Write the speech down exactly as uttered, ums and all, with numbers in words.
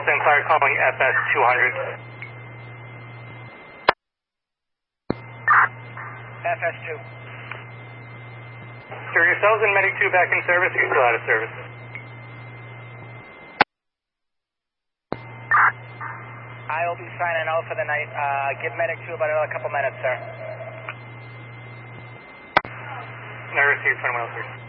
Sinclair calling F S two hundred. F S two. Sir, yourselves and Medic two back in service, or you still out of service? I will be signing out for the night. Uh, give Medic two about another couple minutes, sir. I received twenty-one oh three.